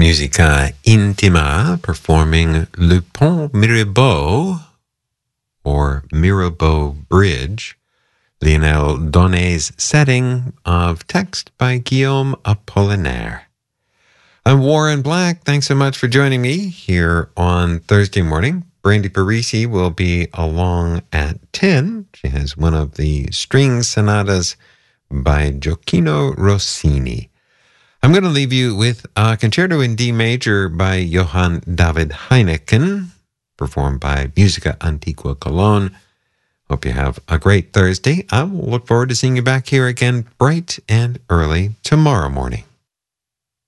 Musica Intima performing Le Pont Mirabeau, or Mirabeau Bridge, Lionel Donnet's setting of text by Guillaume Apollinaire. I'm Warren Black. Thanks so much for joining me here on Thursday morning. Brandy Parisi will be along at 10. She has one of the string sonatas by Gioacchino Rossini. I'm going to leave you with a concerto in D major by Johann David Heineken, performed by Musica Antiqua Cologne. Hope you have a great Thursday. I will look forward to seeing you back here again bright and early tomorrow morning.